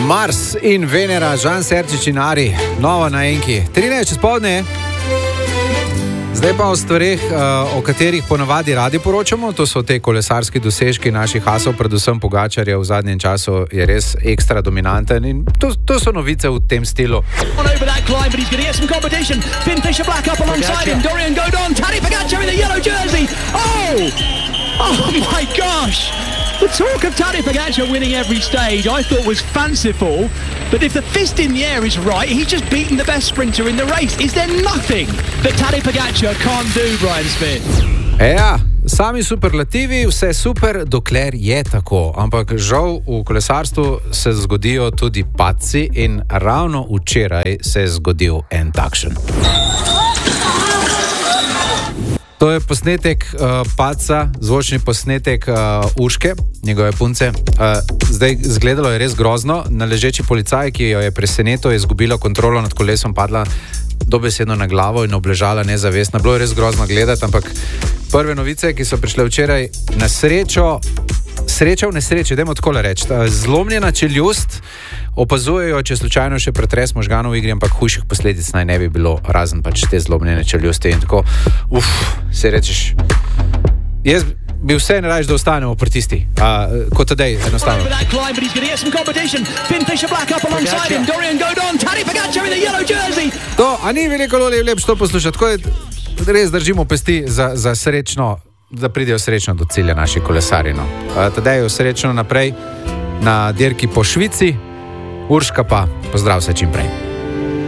Mars in Venera, Žan Serčič in Ari, nova na enki. 13 čez poldne. Zdaj pa o stvareh, o katerih ponavadi radi poročamo, to so te kolesarski dosežki naših asov, predvsem Pogačarja v zadnjem času je res ekstra dominanten in to so novice v tem stilu. Oh my gosh! The talk of Tadej Pogačar winning every stage I thought was fanciful, but if the fist in the air is right, he's just beaten the best sprinter in the race. Is there nothing that Tadej Pogačar can't do, Brian Smith? Ja, sami superlativi, vse super, dokler je tako. Ampak žal v kolesarstvu se zgodijo tudi padci in ravno včeraj se je zgodil en takšen. To je posnetek padca, zvočni posnetek Urške, njegove punce. Zdaj, izgledalo je res grozno. Na ležeči policaj, ki jo je presenetil, je izgubila kontrolo nad kolesom, padla dobesedno na glavo in obležala nezavestna. Bilo je res grozno gledati, ampak prve novice, ki so prišle včeraj, na sreča v nesreči, dajmo takole reči, zlomljena čeljust, opazujejo, če slučajno še pretres možganov v igri, ampak hujših posledic naj ne bi bilo, razen pač te zlomljene čeljusti in tako, se rečeš, jaz bi vse ne rajš, da ostanemo pri tisti, kot tedej, enostavno. To, a ni veliko lepš to poslušati, tako je res držimo pesti za srečno, da pridejo srečno do cilja naši kolesari. No. Tedej je srečno naprej na dirki po Švici, Urška pa pozdrav se čim prej.